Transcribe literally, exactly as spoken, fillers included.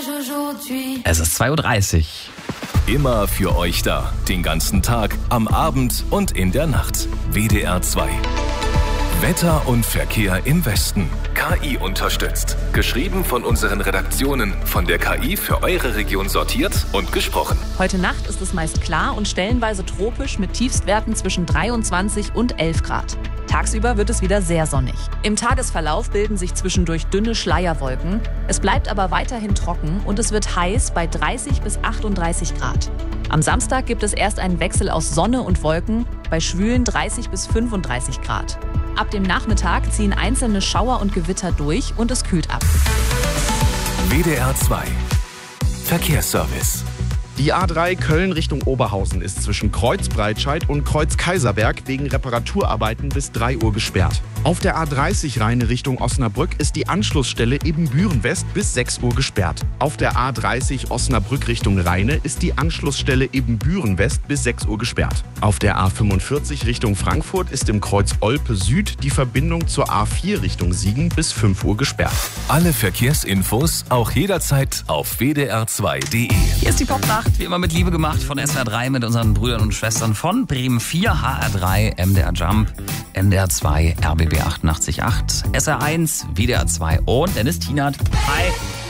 Es ist zwei Uhr dreißig. Immer für euch da. Den ganzen Tag, am Abend und in der Nacht. W D R zwei. Wetter und Verkehr im Westen. K I unterstützt. Geschrieben von unseren Redaktionen. Von der K I für eure Region sortiert und gesprochen. Heute Nacht ist es meist klar und stellenweise tropisch mit Tiefstwerten zwischen dreiundzwanzig und elf Grad. Tagsüber wird es wieder sehr sonnig. Im Tagesverlauf bilden sich zwischendurch dünne Schleierwolken. Es bleibt aber weiterhin trocken und es wird heiß bei dreißig bis achtunddreißig Grad. Am Samstag gibt es erst einen Wechsel aus Sonne und Wolken bei schwülen dreißig bis fünfunddreißig Grad. Ab dem Nachmittag ziehen einzelne Schauer und Gewitter durch und es kühlt ab. W D R zwei. Verkehrsservice. Die A drei Köln Richtung Oberhausen ist zwischen Kreuzbreitscheid und Kreuz-Kaiserberg wegen Reparaturarbeiten bis drei Uhr gesperrt. Auf der A dreißig Rheine Richtung Osnabrück ist die Anschlussstelle Ebenbüren-West bis sechs Uhr gesperrt. Auf der A dreißig Osnabrück Richtung Rheine ist die Anschlussstelle Ebenbüren-West bis sechs Uhr gesperrt. Auf der A fünfundvierzig Richtung Frankfurt ist im Kreuz Olpe Süd die Verbindung zur A vier Richtung Siegen bis fünf Uhr gesperrt. Alle Verkehrsinfos auch jederzeit auf w d r zwei punkt d e. Hier ist die Popnacht, wie immer mit Liebe gemacht von S W R drei mit unseren Brüdern und Schwestern von Bremen vier, H R drei, M D R Jump, N D R zwei, R B B achtundachtzig Komma acht, S R eins, W D R zwei und Dennis Tienert. Hi!